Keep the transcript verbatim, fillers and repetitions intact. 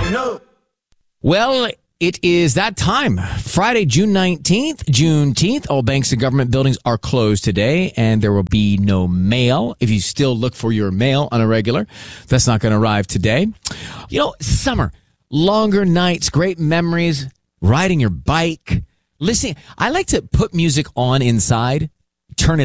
No. Well, it is that time. Friday, June nineteenth, Juneteenth. All banks and government buildings are closed today, and there will be no mail. If you still look for your mail on a regular, that's not going to arrive today. You know, summer, longer nights, great memories, riding your bike, listening. I like to put music on inside, turn it